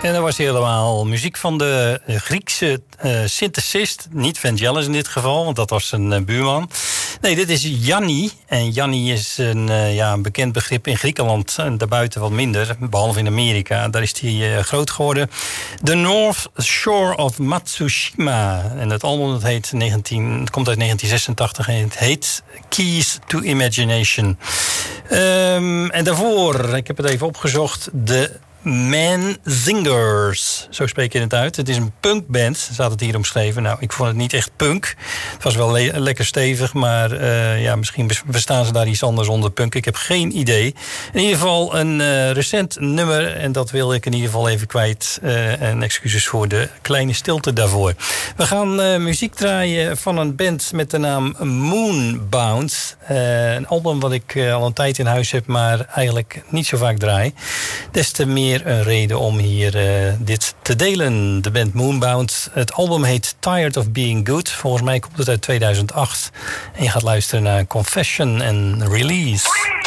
En dat was helemaal muziek van de Griekse synthesist. Niet Vangelis in dit geval, want dat was een buurman. Nee, dit is Yanni. En Yanni is een bekend begrip in Griekenland. En daarbuiten wat minder, behalve in Amerika. Daar is hij groot geworden. The North Shore of Matsushima. En het album dat komt uit 1986 en het heet Keys to Imagination. En daarvoor, ik heb het even opgezocht, de Manzingers, zo spreek je het uit. Het is een punkband, staat het hier omschreven. Nou, ik vond het niet echt punk. Het was wel lekker stevig, maar misschien verstaan ze daar iets anders onder punk. Ik heb geen idee. In ieder geval een recent nummer en dat wil ik in ieder geval even kwijt. En excuses voor de kleine stilte daarvoor. We gaan muziek draaien van een band met de naam Moonbound. Een album wat ik al een tijd in huis heb, maar eigenlijk niet zo vaak draai. Des te meer een reden om hier dit te delen. De band Moonbound. Het album heet Tired of Being Good. Volgens mij komt het uit 2008. En je gaat luisteren naar Confession and Release.